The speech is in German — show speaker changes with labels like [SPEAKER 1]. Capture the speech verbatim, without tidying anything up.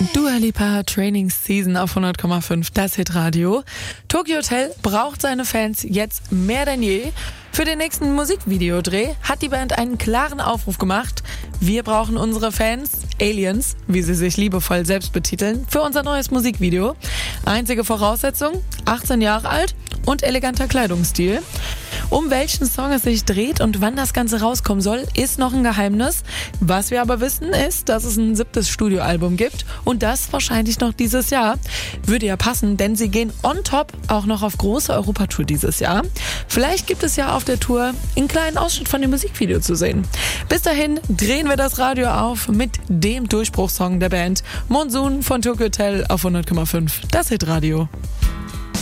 [SPEAKER 1] Dua Lipa Training Season auf hundert Komma fünf, das Hitradio. Tokyo Hotel braucht seine Fans jetzt mehr denn je. Für den nächsten Musikvideodreh hat die Band einen klaren Aufruf gemacht. Wir brauchen unsere Fans, Aliens, wie sie sich liebevoll selbst betiteln, für unser neues Musikvideo. Einzige Voraussetzung, achtzehn Jahre alt und eleganter Kleidungsstil. Um welchen Song es sich dreht und wann das Ganze rauskommen soll, ist noch ein Geheimnis. Was wir aber wissen, ist, dass es ein siebtes Studioalbum gibt und das wahrscheinlich noch dieses Jahr. Würde ja passen, denn sie gehen on top auch noch auf große Europatour dieses Jahr. Vielleicht gibt es ja auf der Tour einen kleinen Ausschnitt von dem Musikvideo zu sehen. Bis dahin drehen wir das Radio auf mit dem Durchbruchssong der Band Monsoon von Tokyo Hotel auf hundert Komma fünf, das Hitradio.